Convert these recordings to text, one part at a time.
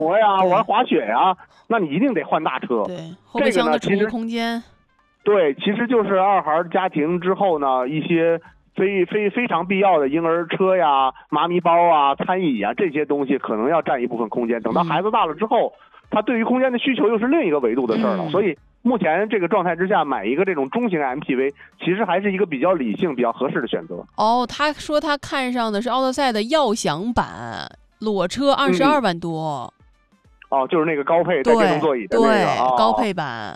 摩呀、玩滑雪呀，那你一定得换大车。 对，后备箱的储物空间。 对，其实就是二孩家庭之后呢，一些非常必要的婴儿车呀、妈咪包啊、餐椅啊这些东西，可能要占一部分空间。等到孩子大了之后，他对于空间的需求又是另一个维度的事儿了。所以目前这个状态之下，买一个这种中型 MPV， 其实还是一个比较理性、比较合适的选择。 哦，他说他看上的是奥德赛的耀享版，裸车22万多。 哦，就是那个高配带电动座椅的那个， 对，高配版。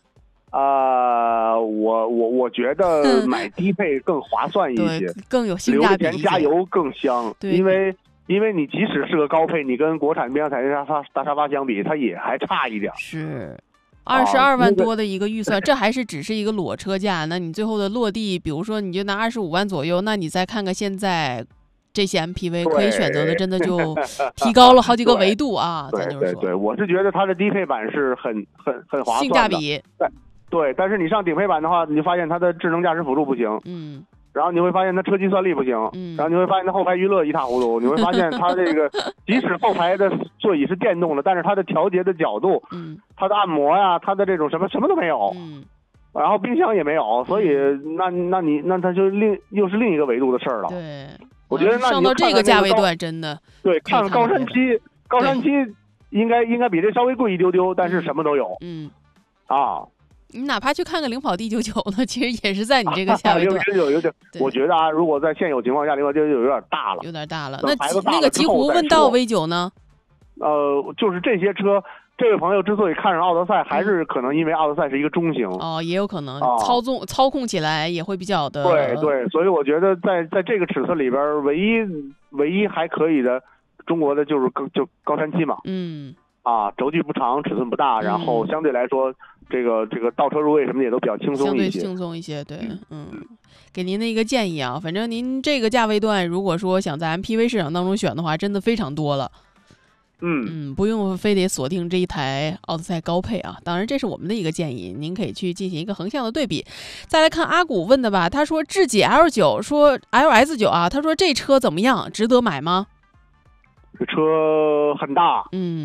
我觉得买低配更划算一些， 更有性价比， 留钱加油更香。因为你即使是个高配，你跟国产边上大沙发相比，它也还差一点。 是，22万多的一个预算，这还是只是一个裸车价。那你最后的落地，比如说你就拿25万左右，那你再看看现在这些 MPV 可以选择的，真的就提高了好几个维度啊。 对，我是觉得它的低配版是很划算的， 性价比。 对，但是你上顶配版的话，你就发现它的智能驾驶辅助不行，然后你会发现它车机算力不行，然后你会发现它后排娱乐一塌糊涂，你会发现它这个即使后排的座椅是电动的，但是它的调节的角度，它的按摩呀，它的这种什么都没有，然后冰箱也没有，所以那它就又是另一个维度的事儿了。 对， 我觉得那上到这个价位段真的对，看高山期应该比这稍微贵一丢丢，但是什么都有。 你哪怕去看个领跑 D99 呢，其实也是在你这个价位段。 有点，我觉得如果在现有情况下，领跑 D99 有点大了。 有点大了。那个极狐问道 V9 呢？ 就是这些车，这位朋友之所以看上奥德赛，还是可能因为奥德赛是一个中型。 也有可能操控起来也会比较的。 对，所以我觉得在这个尺寸里边，唯一还可以的中国的就高山7嘛。轴距不长，尺寸不大，然后相对来说，这个倒车入位什么的也都比较轻松一些。 相对轻松一些，对，给您的一个建议啊，反正您这个价位段，如果说想在 MPV 市场当中选的话，真的非常多了。不用非得锁定这一台奥德赛高配啊，当然这是我们的一个建议，您可以去进行一个横向的对比。再来看阿古问的吧，他说智己 L9， 说 LS9 啊，他说这车怎么样，值得买吗？ 这车很大，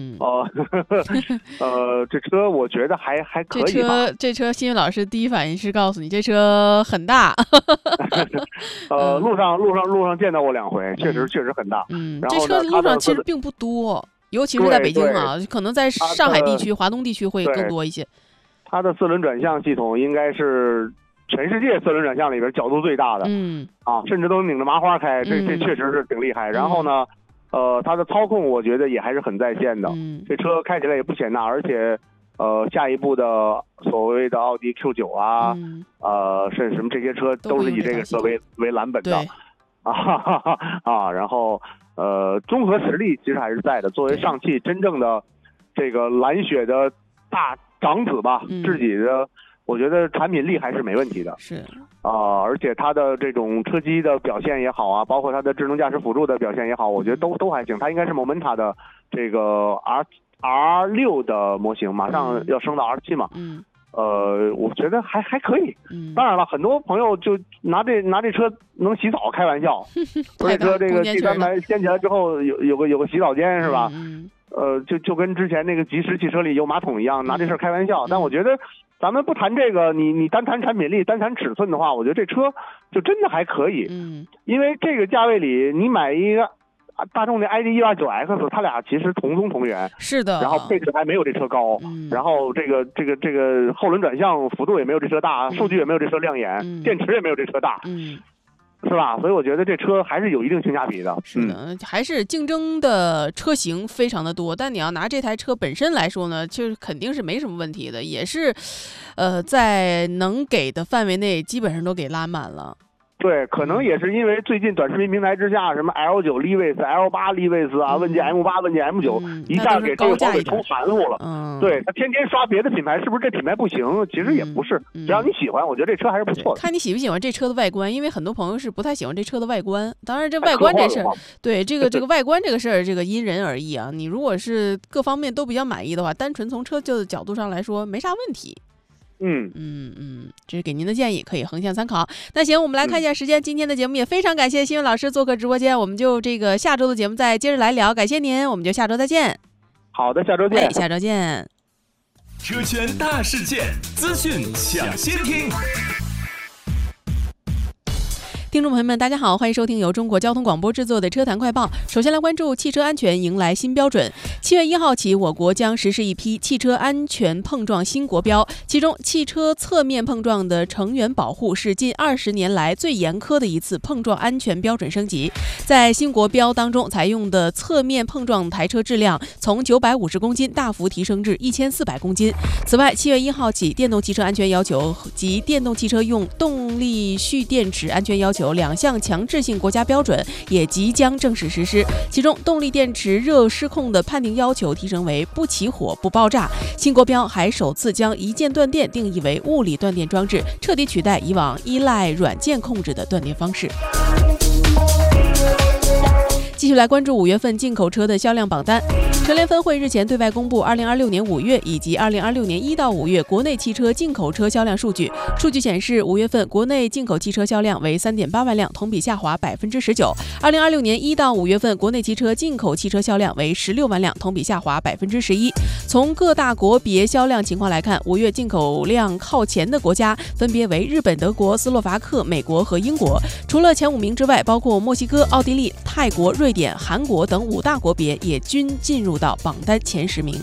这车我觉得还可以吧。 这车新宇老师第一反应是告诉你这车很大。 路上见到过2回，确实很大。 这车路上其实并不多，尤其是在北京啊，可能在上海地区、华东地区会更多一些。 它的4轮转向系统应该是全世界4轮转向里边角度最大的，甚至都拧着麻花开，这确实是挺厉害。然后呢？它的操控我觉得也还是很在线的，这车开起来也不显大，而且下一步的所谓的奥迪 Q9 啊，甚至什么这些车都是以这个车为蓝本的，然后综合实力其实还是在的。作为上汽真正的这个蓝血的大长子吧，自己的我觉得产品力还是没问题的。 是。 而且它的这种车机的表现也好啊，包括它的智能驾驶辅助的表现也好，我觉得都还行。它应该是 Momenta 的这个 R6的模型，马上要升到 R7 嘛。我觉得还可以。当然了，很多朋友就拿这车能洗澡开玩笑，所以说这个第三排掀起来之后有个洗澡间是吧？就跟之前那个吉时汽车里有马桶一样，拿这事开玩笑。但我觉得咱们不谈这个，你单谈产品力，单谈尺寸的话，我觉得这车就真的还可以。因为这个价位里，你买一个大众的 ID.189X， 它俩其实同宗同源。是的。然后配置还没有这车高，然后这个后轮转向幅度也没有这车大，数据也没有这车亮眼，电池也没有这车大。是吧？所以我觉得这车还是有一定性价比的。 是的，还是竞争的车型非常的多，但你要拿这台车本身来说呢，就是肯定是没什么问题的，也是，在能给的范围内基本上都给拉满了。 对，可能也是因为最近短视频平台之下，什么 L9 Levis、L8 Levis 啊，问界 M8、问界 M9，一下给这个宝给冲含糊了。对，他天天刷别的品牌，是不是这品牌不行？其实也不是，只要你喜欢，我觉得这车还是不错的。 看你喜不喜欢这车的外观，因为很多朋友是不太喜欢这车的外观。当然，这外观这事儿，对这个外观这个事儿，这个因人而异啊。你如果是各方面都比较满意的话，单纯从车的角度上来说，没啥问题。这是给您的建议，可以横向参考。那行，我们来看一下时间，今天的节目也非常感谢新闻老师做客直播间，我们就这个下周的节目再接着来聊，感谢您，我们就下周再见。 好的，下周见。 下周见。 车圈大事件，资讯抢先听。 听众朋友们，大家好，欢迎收听由中国交通广播制作的车坛快报。首先来关注汽车安全迎来新标准。7月1号起，我国将实施一批汽车安全碰撞新国标，其中汽车侧面碰撞的成员保护是近20年来最严苛的一次碰撞安全标准升级。在新国标当中，采用的侧面碰撞台车质量从950公斤大幅提升至1400公斤。此外，7月1号起，电动汽车安全要求及电动汽车用动力蓄电池安全要求2项强制性国家标准也即将正式实施，其中动力电池热失控的判定要求提升为不起火不爆炸。新国标还首次将一键断电定义为物理断电装置，彻底取代以往依赖软件控制的断电方式。继续来关注5月份进口车的销量榜单。车联分会日前对外公布2026年5月以及2026年1到5月国内汽车进口车销量数据。数据显示，5月份国内进口汽车销量为3.8万辆，同比下滑19%。2026年1到5月份国内汽车进口汽车销量为16万辆，同比下滑11%。从各大国别销量情况来看，5月进口量靠前的国家分别为日本、德国、斯洛伐克、美国和英国。除了前5名之外，包括墨西哥、奥地利、泰国、瑞典、韩国等5大国别也均进入到榜单前10名。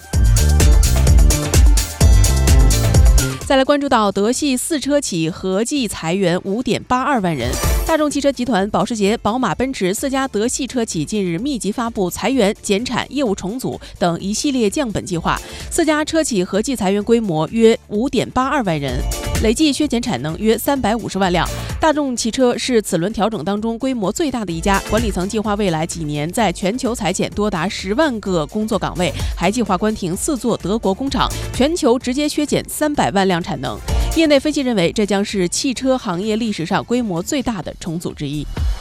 再来关注到德系4车企合计裁员5.82万人。大众汽车集团、保时捷、宝马、奔驰4家德系车企近日密集发布裁员、减产、业务重组等一系列降本计划，4家车企合计裁员规模约5.82万人，累计削减产能约350万辆。大众汽车是此轮调整当中规模最大的一家，管理层计划未来几年在全球裁减多达10万个工作岗位，还计划关停4座德国工厂，全球直接削减300万辆产能。业内分析认为，这将是汽车行业历史上规模最大的重组之一。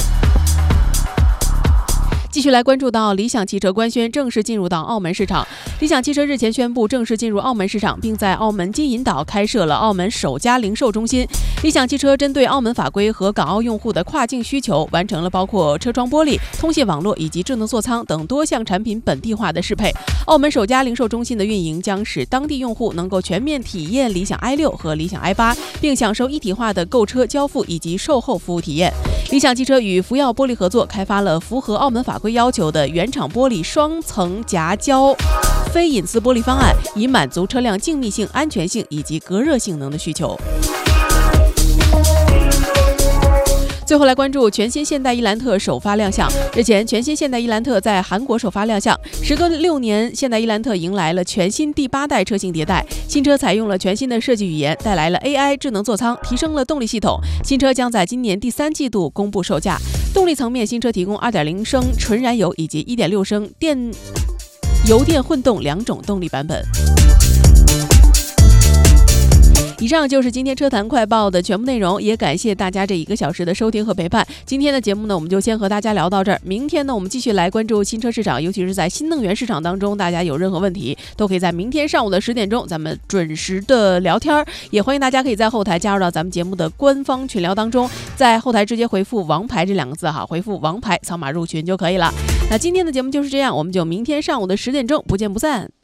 继续来关注到理想汽车官宣正式进入到澳门市场。理想汽车日前宣布正式进入澳门市场，并在澳门金银岛开设了澳门首家零售中心。理想汽车针对澳门法规和港澳用户的跨境需求，完成了包括车窗玻璃、通信网络以及智能座舱等多项产品本地化的适配。澳门首家零售中心的运营将使当地用户能够全面体验理想 i6 和理想 i8， 并享受一体化的购车、交付以及售后服务体验。理想汽车与福耀玻璃合作，开发了符合澳门法规要求的原厂玻璃双层夹胶非隐私玻璃方案，以满足车辆静谧性、安全性以及隔热性能的需求。最后来关注全新现代伊兰特首发亮相。日前，全新现代伊兰特在韩国首发亮相。时隔6年，现代伊兰特迎来了全新第8代车型迭代。新车采用了全新的设计语言，带来了 AI 智能座舱，提升了动力系统。新车将在今年第3季度公布售价。动力层面，新车提供2.0升纯燃油以及1.6升油电混动2种动力版本。以上就是今天车坛快报的全部内容，也感谢大家这1个小时的收听和陪伴。今天的节目呢，我们就先和大家聊到这儿。明天呢，我们继续来关注新车市场，尤其是在新能源市场当中，大家有任何问题，都可以在明天上午的10点钟，咱们准时的聊天。也欢迎大家可以在后台加入到咱们节目的官方群聊当中，在后台直接回复“王牌”这2个字哈，回复“王牌”扫码入群就可以了。那今天的节目就是这样，我们就明天上午的10点钟不见不散。